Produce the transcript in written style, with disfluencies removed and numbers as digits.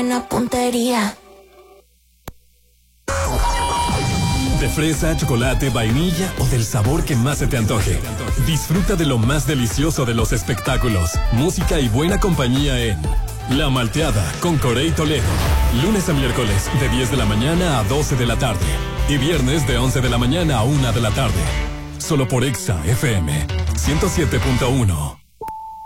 buena puntería. De fresa, chocolate, vainilla o del sabor que más se te antoje. Disfruta de lo más delicioso de los espectáculos, música y buena compañía en La Malteada con Corey Toledo. Lunes a miércoles de 10 de la mañana a 12 de la tarde. Y viernes de 11 de la mañana a 1 de la tarde. Solo por Exa FM 107.1.